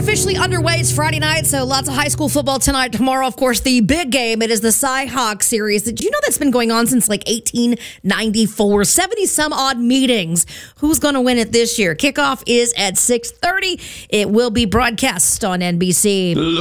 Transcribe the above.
officially underway. It's Friday night, so lots of high school football tonight. Tomorrow, of course, the big game. It is the Cy-Hawk series. Did you know that's been going on since like 1894? 70-some-odd meetings. Who's going to win it this year? Kickoff is at 6:30. It will be broadcast on NBC.